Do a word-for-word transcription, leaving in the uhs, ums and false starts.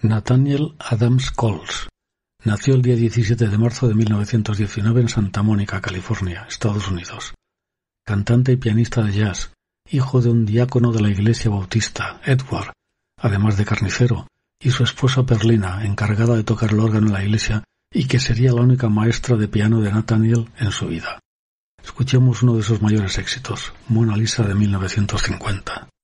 Nathaniel Adams Coles nació el día diecisiete de marzo de mil novecientos diecinueve en Santa Mónica, California, Estados Unidos. Cantante y pianista de jazz, hijo de un diácono de la Iglesia Bautista, Edward, además de carnicero, y su esposa Perlina, encargada de tocar el órgano en la iglesia y que sería la única maestra de piano de Nathaniel en su vida. Escuchemos uno de sus mayores éxitos, Mona Lisa de mil novecientos cincuenta.